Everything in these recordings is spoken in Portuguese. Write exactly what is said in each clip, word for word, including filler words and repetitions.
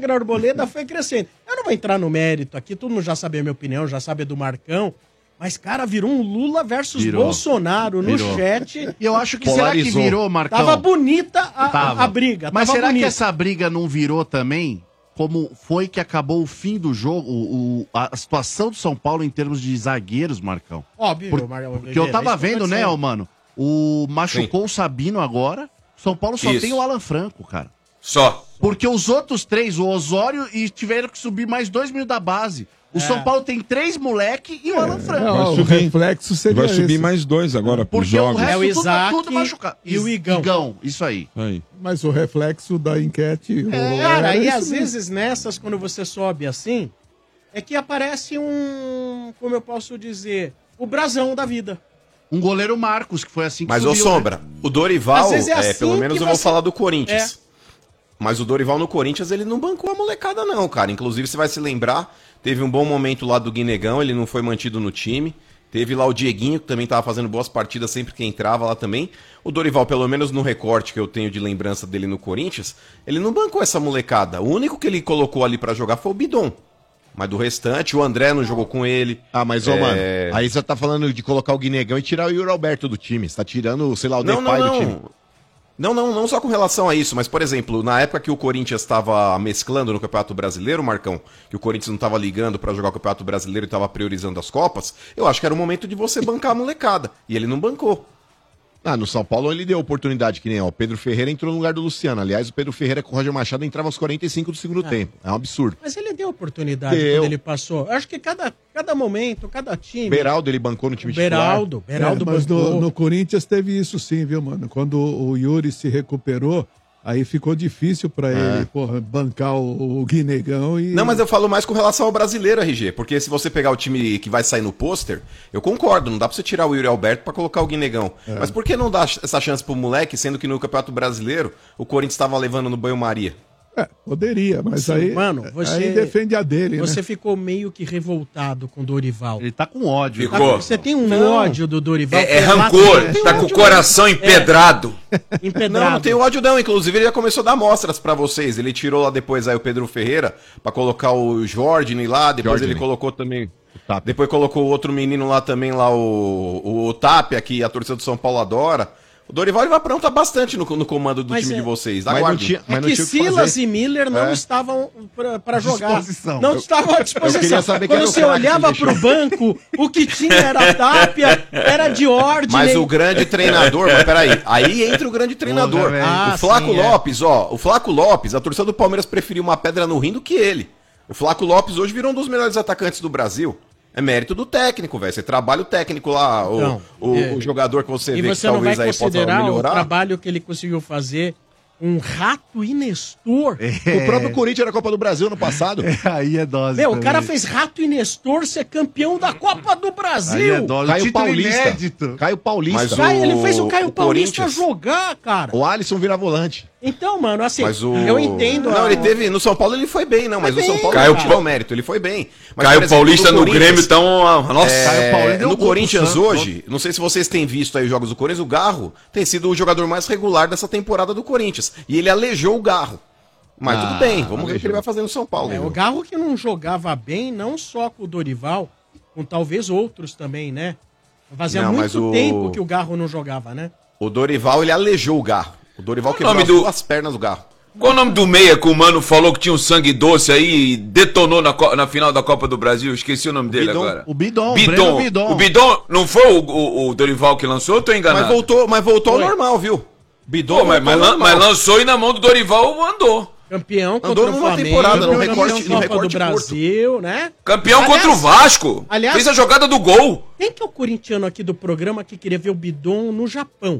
Negra Arboleda foi crescendo. Eu não vou entrar no mérito aqui, todo mundo já sabe a minha opinião, já sabe a do Marcão. Mas, cara, virou um Lula versus Virou. Bolsonaro no Virou. chat. E eu acho que será que virou, Marcão? Tava bonita a, Tava. a briga. Mas tava será bonita. que essa briga não virou também como foi que acabou o fim do jogo, o, o- a situação do São Paulo em termos de zagueiros, Marcão? Óbvio, Por- Mar- Porque eu tava isso que eu vendo, tô né, dizendo. ó, mano? O machucou o Sabino agora. São Paulo só Isso. tem o Alan Franco, cara. Só. Porque os outros três, o Osório, e tiveram que subir mais dois mil da base. O É. São Paulo tem três moleque e o Alan Franco. Não, o reflexo seria Vai subir esse. mais dois agora pros Porque o jogos. resto É o tudo, Isaac tudo machucado. e o Igão. Igão, isso aí. Aí. Mas o reflexo da enquete... É, o- cara, era e isso às mesmo. vezes nessas, quando você sobe assim, é que aparece um, como eu posso dizer, o brasão da vida. Um goleiro Marcos, que foi assim que Mas, ô subiu, né? Sombra, o Dorival, Às vezes é é, assim pelo menos que eu vou você- falar do Corinthians. É. Mas o Dorival no Corinthians, ele não bancou a molecada não, cara. Inclusive, você vai se lembrar, teve um bom momento lá do Guinegão, ele não foi mantido no time. Teve lá o Dieguinho, que também tava fazendo boas partidas sempre que entrava lá também. O Dorival, pelo menos no recorte que eu tenho de lembrança dele no Corinthians, ele não bancou essa molecada. O único que ele colocou ali pra jogar foi o Bidon. Mas do restante, o André não jogou com ele. Ah, mas, ô, É. mano, aí você tá falando de colocar o Guinegão e tirar o Yuri Alberto do time. Você tá tirando, sei lá, o Não, Depay não, do time. não. Não, não, não só com relação a isso, mas, por exemplo, na época que o Corinthians estava mesclando no Campeonato Brasileiro, Marcão, que o Corinthians não estava ligando pra jogar o Campeonato Brasileiro e estava priorizando as Copas, eu acho que era o momento de você bancar a molecada. E ele não bancou. Ah, no São Paulo ele deu oportunidade, que nem ó, o Pedro Ferreira entrou no lugar do Luciano. Aliás, o Pedro Ferreira com o Roger Machado entrava aos quarenta e cinco do segundo tempo. É um absurdo. Mas ele deu oportunidade Deu. quando ele passou. Eu acho que cada, cada momento, cada time. Beraldo ele bancou no time Beraldo, Beraldo É, mas bancou. no, no Corinthians teve isso sim, viu, mano? Quando o Yuri se recuperou, aí ficou difícil pra ele, porra, bancar o, o Guinegão e... Não, mas eu falo mais com relação ao brasileiro, R G, porque se você pegar o time que vai sair no pôster, eu concordo, não dá pra você tirar o Yuri Alberto pra colocar o Guinegão. Mas por que não dar essa chance pro moleque, sendo que no Campeonato Brasileiro o Corinthians tava levando no banho-maria? É, poderia, mas aí, Mano, você, aí defende a dele, você né? ficou meio que revoltado com o Dorival. Ele tá com ódio. Tá- Ficou. Você tem um Não. ódio do Dorival. É, é que lá rancor, dentro. tá com o coração empedrado. Empedrado. Não, não tem ódio não. Inclusive, ele já começou a dar amostras pra vocês. Ele tirou lá depois aí o Pedro Ferreira pra colocar o Jordan lá. Depois Jordan. ele colocou também... Tapia. Depois colocou o outro menino lá também, lá o, o, o Tapia, que a torcida do São Paulo adora. O Dorival ele vai aprontar bastante no, no comando do Mas time é- de vocês. Mas não Aguardem. tinha, mas É não que tinha o que Silas fazer. e Miller não É. estavam pra, pra jogar. Disposição. Não estavam à disposição. Eu queria saber quem Quando era o você craque que olhava deixou. pro banco, o que tinha era Tapia, era Diordney. Mas o grande treinador, mas peraí, aí entra o grande treinador. Porra, velho. Ah, o Flaco sim, é. Lopes, ó, o Flaco Lopes, a torcida do Palmeiras preferiu uma pedra no rim do que ele. O Flaco Lopes hoje virou um dos melhores atacantes do Brasil. É mérito do técnico, velho. Você trabalha o técnico lá, o, Não, o, é. o jogador que você E vê você que não vai talvez aí possa considerar o melhorar. trabalho que ele conseguiu fazer. Um rato e Nestor. O próprio Corinthians era Copa do Brasil no passado. Aí é dose. Meu, o também. cara fez rato e Nestor ser campeão da Copa do Aí é Brasil. dose. Caio Título Paulista. inédito. Caio Paulista. Mas o- Caio- ele fez o Caio o Paulista Corinthians- jogar, cara. O Alisson vira volante. Então, mano, assim, Mas o... eu entendo. Não, a- ele teve. No São Paulo ele foi bem, não, mas Foi o São bem, Paulo cara. não tirou o mérito, ele foi bem. Mas, Caio por exemplo, Paulista no Corinthians- Grêmio, então. ah, Nossa, É, Caio Paulista deu no gol pro Corinthians Santos, hoje, não sei se vocês têm visto aí os jogos do Corinthians, o Garro tem sido o jogador mais regular dessa temporada do Corinthians. E ele aleijou o Garro. Mas Ah, tudo bem, vamos ver o que aleijou. ele vai fazer no São Paulo. É, né? o Garro que não jogava bem, não só com o Dorival, com talvez outros também, né? Fazia Não, mas muito o- tempo que o Garro não jogava, né? O Dorival, ele aleijou o Garro. O Dorival Qual o quebrou nome as do- duas pernas do Garro. Qual o nome do meia que o Mano falou que tinha um sangue doce aí e detonou na, co- na final da Copa do Brasil? Esqueci o nome dele Bidon. agora. O Bidon, o Bidon. Breno Bidon. O Bidon não foi o, o- o Dorival que lançou? Eu tô enganado. Mas voltou, mas voltou ao Foi. normal, viu? Bidon, Pô, mas, mas, lan- mas lançou e na mão do Dorival andou. Campeão contra Andou o numa Flamengo, temporada, no campeão recorte- no Copa recorte do Brasil, né? Campeão Aliás- contra o Vasco. aliás- Fez a jogada do gol. Quem que é o corintiano aqui do programa que queria ver o Bidon no Japão?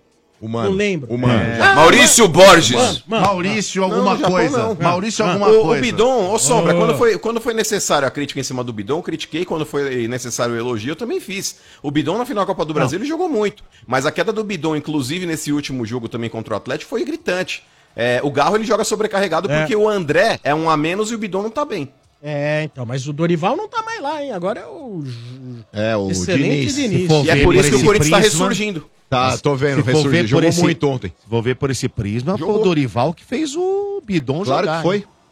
O mano. Não lembro. O mano. Ah, Maurício Borges. mano, mano, Maurício, Não, alguma no Japão, coisa. não. Maurício, Ah, alguma O, coisa. o Bidon, ô Sombra, Ah. quando, foi, quando foi necessário a crítica em cima do Bidon, eu critiquei. Quando foi necessário o elogio, eu também fiz. O Bidon, na final da Copa do Brasil, ele jogou muito. Mas a queda do Bidon, inclusive nesse último jogo também contra o Atlético, foi gritante. É, o Garro, ele joga sobrecarregado É. porque o André é um a menos e o Bidon não tá bem. É, então, mas o Dorival não tá mais lá, hein? Agora é o É, o excelente Diniz. Diniz. for E é ver por por isso que o esse Corinthians tá prisma- ressurgindo. Tá, tô vendo. Se for Ressurgiu. ver por Jogou esse- muito ontem. Vou ver por esse prisma, foi Jogou. o Dorival que fez o Bidon Claro jogar. que foi.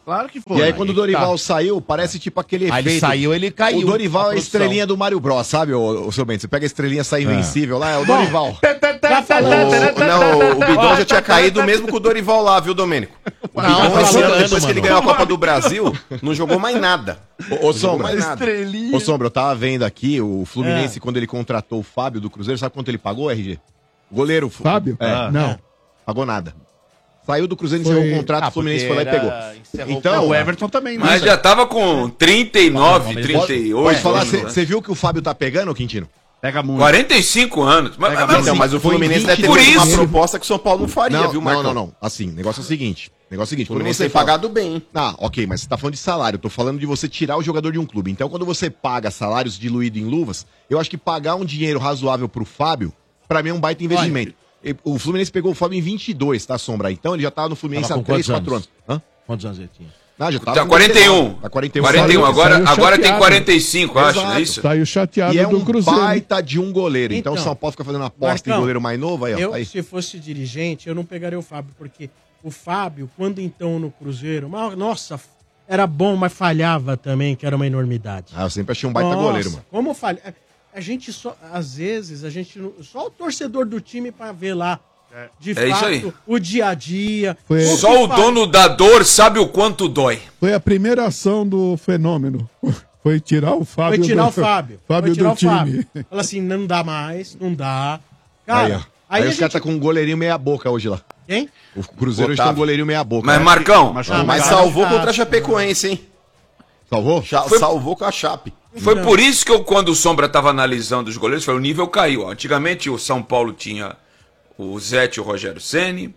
Claro que foi. E aí, quando o Dorival tá. saiu, parece tipo aquele Aí efeito. ele saiu, ele caiu. O Dorival a é a produção. estrelinha do Mario Bros, sabe, o, o seu Bento? Você pega a estrelinha sai invencível lá, é o Dorival. Já falou. O, não, o Bidon já tinha caído mesmo com o Dorival lá, viu, Domênico? O Não, Bidon, tá esse ano, jogando, depois que ele mano. ganhou a Copa do Brasil, não jogou mais nada. Ô, ô Sombra, mais nada. ô Sombra, eu tava vendo aqui, o Fluminense, quando ele contratou o Fábio do Cruzeiro, sabe quanto ele pagou, R G? O goleiro. Fábio? É. Não. Pagou nada. Saiu do Cruzeiro, Foi- encerrou o contrato, Ah, o Fluminense porque foi lá e pegou. era- encerrou Então, O Everton também, né? Mas já tava com trinta e nove, Pode- trinta e oito. Pode falar, anos, né? você viu que o Fábio tá pegando, Quintino? Pega muito. quarenta e cinco anos. Mas, Pega mas- muito. Então, mas o Foi Fluminense vinte deve ter por feito uma isso. proposta que o São Paulo não faria, Não, viu, não, Marcão? não, não. Assim, negócio é o seguinte. Negócio é o seguinte, O quando Fluminense você tem fala... pagado bem. Ah, ok, mas você tá falando de salário. Eu tô falando de você tirar o jogador de um clube. Então, quando você paga salários diluídos em luvas, eu acho que pagar um dinheiro razoável pro Fábio, pra mim é um baita investimento. E- O Fluminense pegou o Fábio em vinte e dois, tá, Sombra? Então ele já tava no Fluminense Tava há com três, quantos quatro anos. anos? Hã? Quantos anos ele tinha? Não, já tava Tá com quarenta e um. Tá quarenta e um. quarenta e um, Saiu- agora, saiu agora tem chateado. quarenta e cinco, acho, não é Exato. isso? Saiu chateado E é do um Cruzeiro. baita de um goleiro. Então, o Então, São Paulo fica fazendo aposta em Marcão, goleiro mais novo. Aí, ó, Eu, tá aí. se fosse dirigente, eu não pegaria o Fábio, porque o Fábio, quando então no Cruzeiro, mas, nossa, era bom, mas falhava também, que era uma enormidade. Ah, eu sempre achei um baita Nossa, goleiro, mano. Como falha. A gente só, às vezes, a gente não- só o torcedor do time pra ver lá, de É isso fato, aí. o dia a dia. Foi- que Só o faz- dono da dor sabe o quanto dói. Foi a primeira ação do fenômeno. Foi tirar o Fábio Foi tirar do, o Fábio. Fábio Foi tirar do o time. Fábio. Fala assim, não dá mais, não dá. Aí, Cara, ó. aí, Aí, a os gente... caras tá com um goleirinho meia boca hoje lá. Quem? O Cruzeiro hoje Otávio. tem um goleirinho meia boca. Mas, né? Marcão, Mas- Ah, Mas cara, salvou chato. contra a Chapecoense, hein? Salvou? Cha- Foi- Salvou com a Chape. foi Não. por isso que eu, quando o Sombra tava analisando os goleiros, foi o nível caiu. Antigamente o São Paulo tinha o Zete e o Rogério Ceni,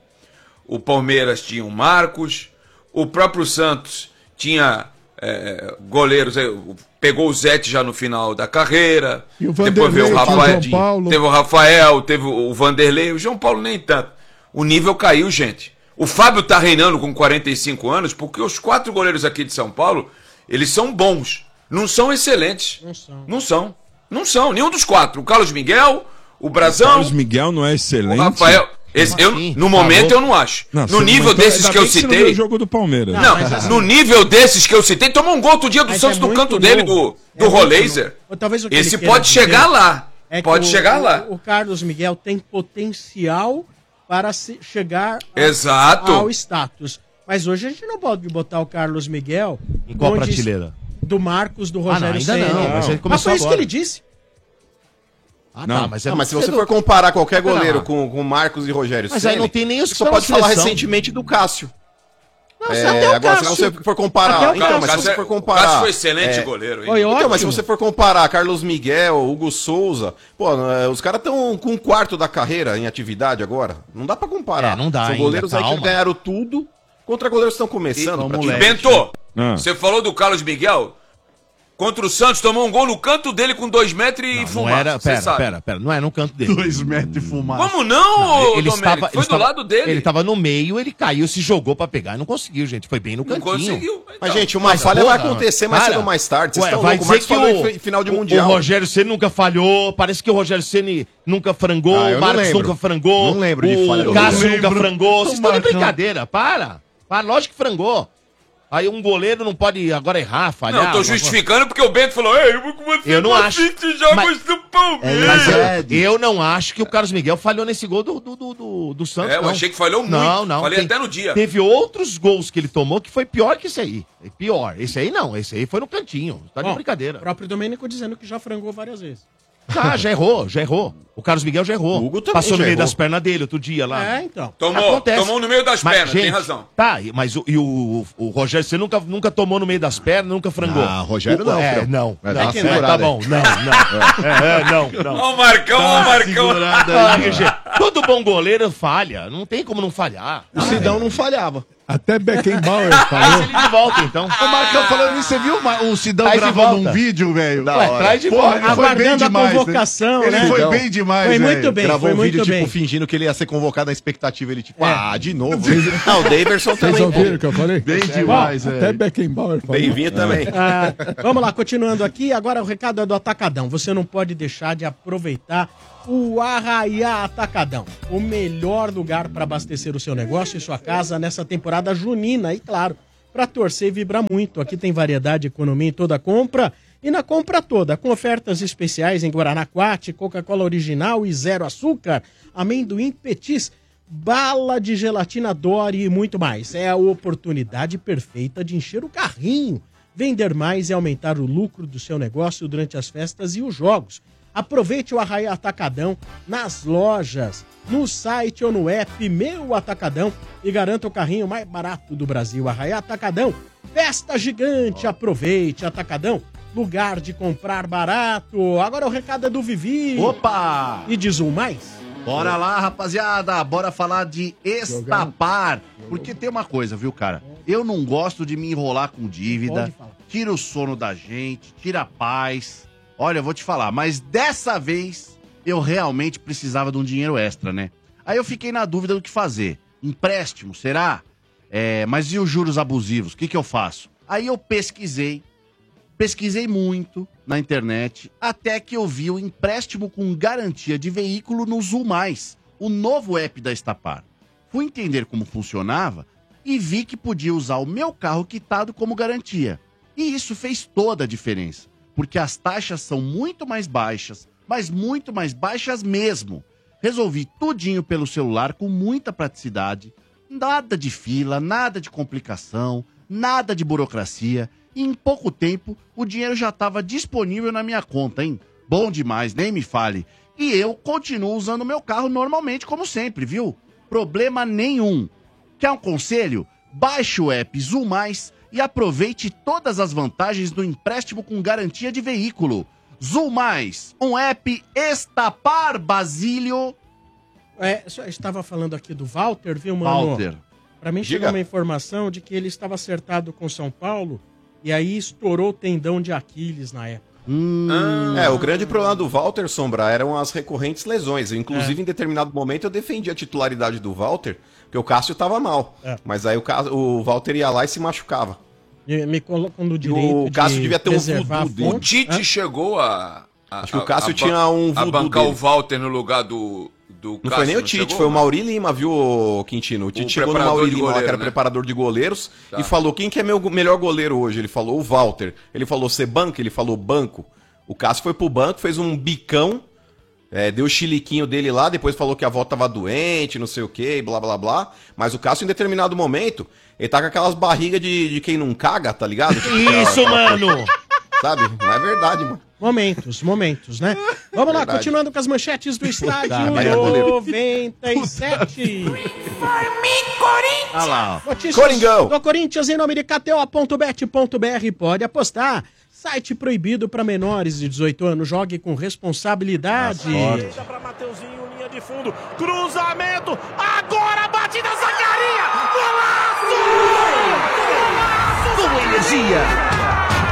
o Palmeiras tinha o Marcos, o próprio Santos tinha é, goleiros, é, pegou o Zete já no final da carreira, E o depois veio o Vanderlei, Rafael, João Paulo. teve o Rafael, teve o Vanderlei, o João Paulo nem tanto. O nível caiu, gente. O Fábio tá reinando com quarenta e cinco anos porque os quatro goleiros aqui de São Paulo, eles são bons, não são excelentes. Não são. Não são. Não são, nenhum dos quatro. O Carlos Miguel, o Brazão, Carlos Miguel não é o excelente. Rafael. Esse, eu, assim? no Tá momento louco. eu não acho. Não, no você- nível então, desses ainda que eu bem você não viu citei. o jogo do Palmeiras. Não, Não, mas assim- no nível desses que eu citei, tomou um gol outro dia do Mas Santos é no muito canto dele, novo. do, do É muito Rolaser. novo. Ou talvez o que Esse ele queira pode dizer chegar lá. é que Pode o- chegar o- lá. O Carlos Miguel tem potencial para se- chegar a- Exato. ao status. Mas hoje a gente não pode botar o Carlos Miguel Em qual onde- prateleira? do Marcos, do Ah, não, Rogério ainda Ceni. não, mas ele Mas começou foi isso que agora. ele disse. Ah, Não. tá, mas é Não, mas se muito você cedo. for comparar qualquer Pera goleiro lá. com, com Marcos e Rogério Mas aí Ceni, não tem nem os você que só estão pode na falar seleção. recentemente do Cássio. Não, É, até o agora, Cássio. se você for comparar... Até o Então, mas se Cássio você é- for o comparar... Cássio foi excelente é, goleiro. hein? Foi Então, mas se ótimo. você for comparar Carlos Miguel, Hugo Souza, pô, é, os caras estão com um quarto da carreira em atividade agora. Não dá pra comparar. É, não dá São ainda, goleiros aí calma. que ganharam tudo contra goleiros que estão começando. E- praticamente. Bento, Ah. você falou do Carlos Miguel? Contra o Santos, tomou um gol no canto dele com dois metros e Não, fumaça. não era. você Pera, sabe. pera, pera. Não é no canto dele. Dois metros de fumaça. Como não, Ele, ô, ele Domênico? estava, Foi ele do estava- lado dele. Ele estava no meio, ele caiu, se jogou pra pegar e não conseguiu, gente. Foi bem no Não cantinho. conseguiu. Mas, Então, gente, uma Mas, falha porra, vai acontecer mais cara, cedo ou mais tarde. Vocês ué, estão vai loucos. O dizer Marcos que falou o, em final de o- Mundial. o Rogério Ceni nunca falhou. Parece que o Rogério Ceni nunca frangou. Ah, eu o não Marcos lembro. nunca frangou. Não lembro de o falha do Cássio Rogério. nunca Lembro. frangou. Vocês O estão de Marcão. brincadeira. Para. Para, lógico que frangou. Aí um goleiro não pode agora errar, falhar. Não, eu tô alguma coisa. justificando porque o Bento falou, ei, você Eu não acho. assiste jogos Mas- do Palmeiras. Mas É, eu, eu não acho que o Carlos Miguel falhou nesse gol do, do, do, do, do Santos. É, eu não. achei que falhou muito. Não, não. Falei tem- até no dia. Teve outros gols que ele tomou que foi pior que esse aí. É pior. Esse aí não. Esse aí foi no cantinho. Tá de Bom, O brincadeira. próprio Domênico dizendo que já frangou várias vezes. Ah, já errou, já errou. O Carlos Miguel já errou. O Hugo também Passou no já meio errou. das pernas dele outro dia lá. É, então. Tomou, Acontece. tomou no meio das Mas, pernas, tem gente, razão. Tá, e- mas o, e o, o Rogério, você nunca, nunca tomou no meio das pernas, nunca frangou. Ah, Rogério O- não, É, Frão. não. Vai não, dar uma é, segurada tá aí. bom, não, não. É, é, não, não. Ó o Marcão, ó o Marcão. Ah, R G, todo bom goleiro falha. Não tem como não falhar. O Sidão não falhava. Até Beckenbauer Traz falou. ele de volta, então. Ô, Marcão, falando nisso, você viu o Sidão Traz de gravando volta. um vídeo, velho? Da Ué, hora. traz de Porra, volta. ele foi bem Aguardando a demais, né? convocação, Ele né? foi Sidão. bem demais, Foi velho. muito bem, Gravou foi um muito vídeo, bem. tipo, fingindo que ele ia ser convocado na expectativa. Ele, tipo, É. ah, de novo. Não, o Daverson Vocês também. ouviram o que eu falei? Bem demais, Bom, Até velho. Beckenbauer falou. Bem-vindo também. Ah, vamos lá, continuando aqui. Agora o recado é do Atacadão. Você não pode deixar de aproveitar o Arraiá Atacadão. O melhor lugar para abastecer o seu negócio e sua casa nessa temporada junina. E claro, para torcer e vibrar muito. Aqui tem variedade e economia em toda compra e na compra toda, com ofertas especiais em Guaraná Quat, Coca-Cola Original e Zero Açúcar, amendoim Petis, bala de gelatina Dory e muito mais. É a oportunidade perfeita de encher o carrinho, vender mais e aumentar o lucro do seu negócio durante as festas e os jogos. Aproveite o Arraiá Atacadão nas lojas, no site ou no app Meu Atacadão e garanta o carrinho mais barato do Brasil. Arraiá Atacadão, festa gigante, aproveite. Atacadão, lugar de comprar barato. Agora o recado é do Vivi. Opa! E diz um mais. Bora lá, rapaziada, bora falar de Estapar. Porque tem uma coisa, viu, cara? Eu não gosto de me enrolar com dívida, tira o sono da gente, tira a paz. Olha, eu vou te falar, mas dessa vez eu realmente precisava de um dinheiro extra, né? Aí eu fiquei na dúvida do que fazer. Empréstimo, será? É, mas e os juros abusivos? O que que eu faço? Aí eu pesquisei, pesquisei muito na internet, até que eu vi o empréstimo com garantia de veículo no Zul Mais, o novo app da Estapar. Fui entender como funcionava e vi que podia usar o meu carro quitado como garantia. E isso fez toda a diferença, porque as taxas são muito mais baixas, mas muito mais baixas mesmo. Resolvi tudinho pelo celular com muita praticidade, nada de fila, nada de complicação, nada de burocracia. E em pouco tempo, o dinheiro já estava disponível na minha conta, hein? Bom demais, nem me fale. E eu continuo usando meu carro normalmente, como sempre, viu? Problema nenhum. Quer um conselho? Baixe o app Zul Mais e aproveite todas as vantagens do empréstimo com garantia de veículo. Zul Mais, um app Estapar, Basílio. É, eu estava falando aqui do Walter, viu, mano? Walter. Pra mim chegou uma informação de que ele estava acertado com São Paulo e aí estourou o tendão de Aquiles na época. Hum. Ah. É, o grande problema do Walter, Sombra, eram as recorrentes lesões. Inclusive, é. em determinado momento, eu defendi a titularidade do Walter, porque o Cássio tava mal. É. Mas aí o, Cássio, o Walter ia lá e se machucava. E me colocam no direito o Cássio de devia ter um voodoo dele. O Tite é? chegou a, a... Acho que o Cássio a, tinha um voodoo a bancar dele. o Walter no lugar do... Do não Cássio, foi nem o não Tite, chegou, foi né? o Mauri Lima, viu, Quintino? O Tite o chegou no Mauri Lima, goleiro, lá, que era né? preparador de goleiros, tá. e falou, quem que é meu melhor goleiro hoje? Ele falou, o Walter. Ele falou, você banca? Ele falou, banco. O Cássio foi pro banco, fez um bicão, é, deu o chiliquinho dele lá, depois falou que a avó tava doente, não sei o que, blá, blá, blá. Mas o Cássio, em determinado momento, ele tá com aquelas barrigas de, de quem não caga, tá ligado? Tipo, Isso, aquela, mano! Sabe? Não é verdade, mano. Momentos, momentos, né? Vamos lá, Verdade. continuando com as manchetes do estádio Tá, noventa e sete. Olha lá, ó. Notícias Coringão. do Corinthians em nome de K T O ponto bet ponto B R. Pode apostar. Site proibido para menores de dezoito anos. Jogue com responsabilidade. Para Mateuzinho, linha de fundo. Cruzamento. Agora a batida Zacaria. Golaço! Golaço! Com energia.